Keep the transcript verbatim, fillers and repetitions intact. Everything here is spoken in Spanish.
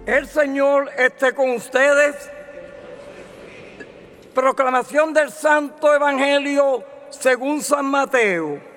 El Señor esté con ustedes. Proclamación del Santo Evangelio según San Mateo.